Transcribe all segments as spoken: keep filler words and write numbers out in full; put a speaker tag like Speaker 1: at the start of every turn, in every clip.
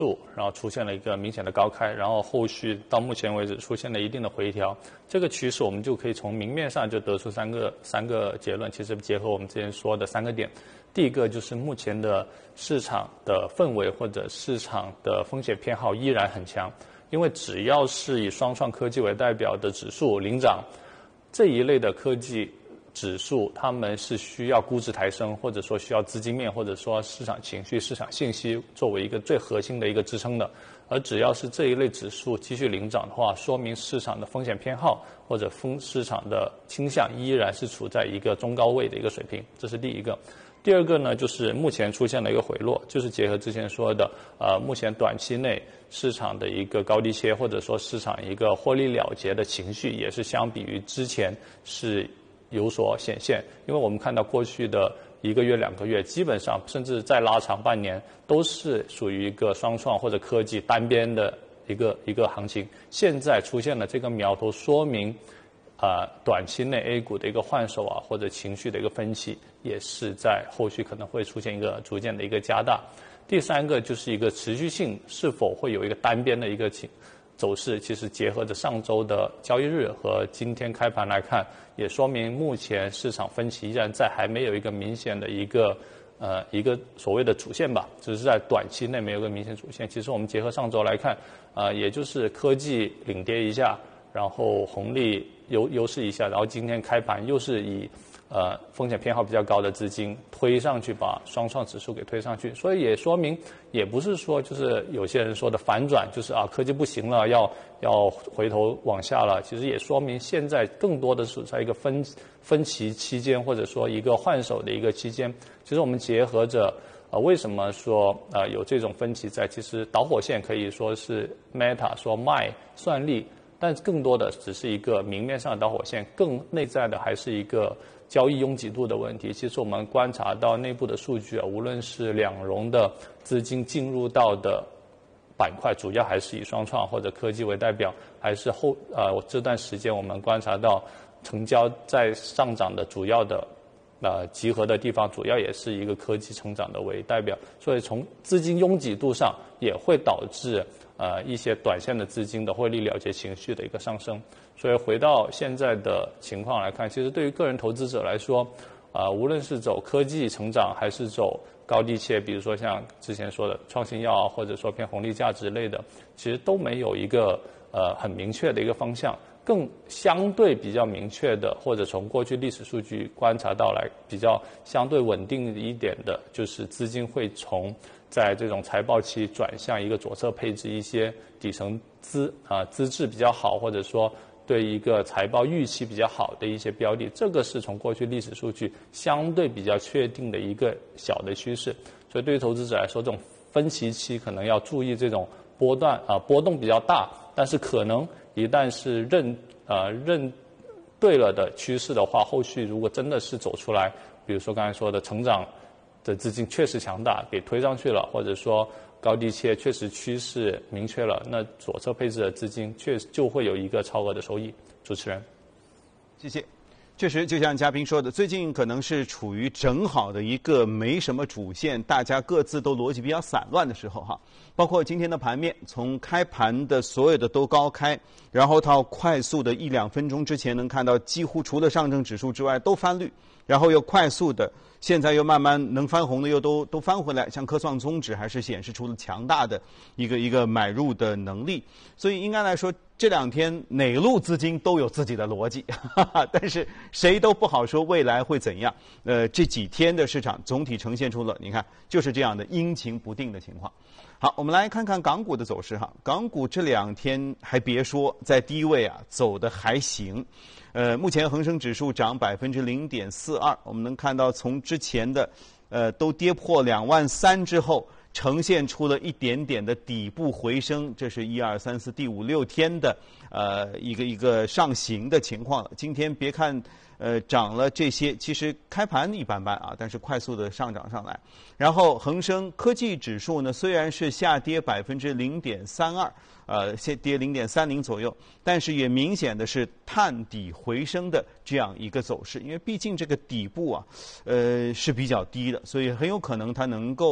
Speaker 1: 然后出现了一个明显的高开，然后后续到目前为止出现了一定的回调。这个趋势我们就可以从明面上就得出三个三个结论。其实结合我们之前说的三个点，第一个就是目前的市场的氛围或者市场的风险偏好依然很强，因为只要是以双创科技为代表的指数领涨，这一类的科技指数，他们是需要估值抬升，或者说需要资金面，或者说市场情绪、市场信息作为一个最核心的一个支撑的。而只要是这一类指数继续领涨的话，说明市场的风险偏好或者风市场的倾向依然是处在一个中高位的一个水平，这是第一个。第二个呢，就是目前出现了一个回落，就是结合之前说的，呃，目前短期内市场的一个高低切，或者说市场一个获利了结的情绪，也是相比于之前是有所显现。因为我们看到过去的一个月、两个月，基本上甚至再拉长半年，都是属于一个双创或者科技单边的一个一个行情。现在出现了这个苗头，说明啊、呃，短期内 A 股的一个换手啊，或者情绪的一个分歧，也是在后续可能会出现一个逐渐的一个加大。第三个就是一个持续性是否会有一个单边的一个情走势，其实结合着上周的交易日和今天开盘来看，也说明目前市场分歧依然在，还没有一个明显的一个呃一个所谓的主线吧，只是在短期内没有一个明显主线。其实我们结合上周来看，啊、呃，也就是科技领跌一下，然后红利优优势一下，然后今天开盘又是以呃风险偏好比较高的资金推上去，把双创指数给推上去，所以也说明也不是说就是有些人说的反转，就是啊科技不行了，要要回头往下了。其实也说明现在更多的是在一个分分歧期间，或者说一个换手的一个期间。其实我们结合着呃为什么说呃有这种分歧在？其实导火线可以说是 Meta 说卖算力。但更多的只是一个明面上的导火线，更内在的还是一个交易拥挤度的问题。其实我们观察到内部的数据啊，无论是两融的资金进入到的板块，主要还是以双创或者科技为代表，还是后呃这段时间我们观察到成交在上涨的主要的呃集合的地方，主要也是一个科技成长的为代表，所以从资金拥挤度上也会导致呃一些短线的资金的获利了结情绪的一个上升。所以回到现在的情况来看，其实对于个人投资者来说，啊、呃、无论是走科技成长还是走高低切，比如说像之前说的创新药啊，或者说偏红利价值类的，其实都没有一个呃很明确的一个方向。更相对比较明确的，或者从过去历史数据观察到来比较相对稳定一点的，就是资金会从在这种财报期转向一个左侧配置一些底层资啊资质比较好，或者说对一个财报预期比较好的一些标的，这个是从过去历史数据相对比较确定的一个小的趋势。所以对于投资者来说，这种分歧期可能要注意这种波段啊波动比较大，但是可能一旦是认呃认对了的趋势的话，后续如果真的是走出来，比如说刚才说的成长的资金确实强大，给推上去了，或者说高低切确实趋势明确了，那左侧配置的资金确实就会有一个超额的收益。主持人，
Speaker 2: 谢谢。确实，就像嘉宾说的，最近可能是处于正好的一个没什么主线，大家各自都逻辑比较散乱的时候哈。包括今天的盘面，从开盘的所有的都高开，然后到快速的一两分钟之前能看到，几乎除了上证指数之外都翻绿，然后又快速的，现在又慢慢能翻红的又都都翻回来，像科创综指还是显示出了强大的一个一个买入的能力，所以应该来说，这两天哪路资金都有自己的逻辑，哈哈，但是谁都不好说未来会怎样。呃，这几天的市场总体呈现出了，你看就是这样的阴晴不定的情况。好，我们来看看港股的走势哈。港股这两天还别说，在低位啊走得还行。呃，目前恒生指数涨百分之零点四二，我们能看到从之前的呃都跌破两万三之后，呈现出了一点点的底部回升，这是一二三四第五六天的呃一个一个上行的情况了。今天别看呃涨了这些，其实开盘一般般啊，但是快速的上涨上来。然后恒生科技指数呢，虽然是下跌百分之零点三二，呃，下跌零点三零左右，但是也明显的是探底回升的这样一个走势，因为毕竟这个底部啊，呃是比较低的，所以很有可能它能够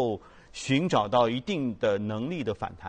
Speaker 2: 寻找到一定的能力的反弹。